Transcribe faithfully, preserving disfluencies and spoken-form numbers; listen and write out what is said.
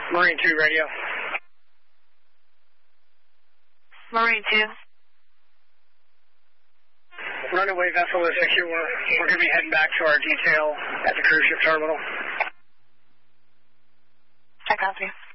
Marine two radio. Marine two. Runaway vessel is secure. We're going to be heading back to our detail at the cruise ship terminal. I copy.